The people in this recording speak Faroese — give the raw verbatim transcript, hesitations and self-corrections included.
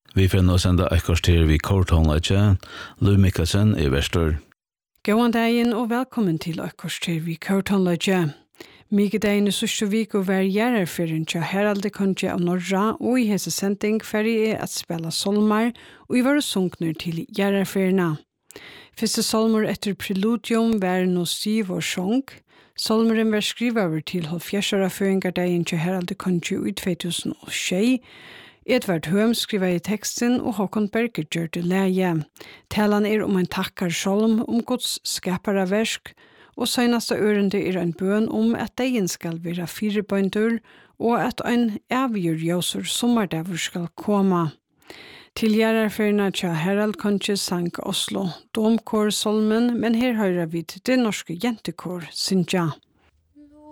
Vi får nå sende et kvarter vi kortåndlaget. Lou Mikkelsen i Vestor. God dagen og velkommen til et kvarter vi kortåndlaget. Mykje dagen i sørste vik og hver gjerrerferien til Heralde Konge av Norra, og i hese sending ferdig er at spela solmar, og i våre sunkner til gjerrerferiene. Første solmar etter preludium var no Siv og Sjong. Solmaren var skrivet over til halvfjerdsåra føringardagen til Heralde Konge i to tusen og tjei. Edvard Høm skriver i teksten, og Håkon Berger gjør det leie. Talan er om en takkar solm om Guds skapare versk, og seneste ørende er en bøn om at dagen skal være fire bønder, og at en avgjør jøser sommerdaver skal komme. Til gjerrerferien til Herald Konge sang Oslo Domkår Solmen, men her hører vi til det norske jentekår Sinja.